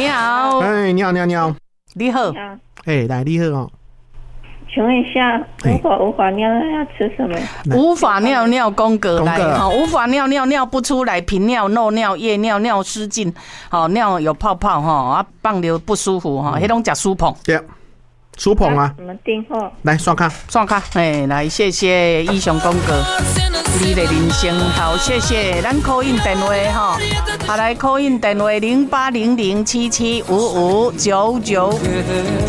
你好。 哎，你好，你好，你好。 你好。 哎，来，你好哦。 请问一下，无法尿尿要吃什么？ 无法尿尿宫格来，好，无法尿尿尿不出来，频尿、漏尿、夜尿、尿失禁，好，尿有泡泡哈，啊，放流不舒服哈，迄种叫舒膨。 对，舒膨啊。 怎么订货？ 来刷卡， 刷卡，哎，来，谢谢医雄宫格，你的人生好，谢谢，咱 call in 电话哈，好来 call in 电话0800775599。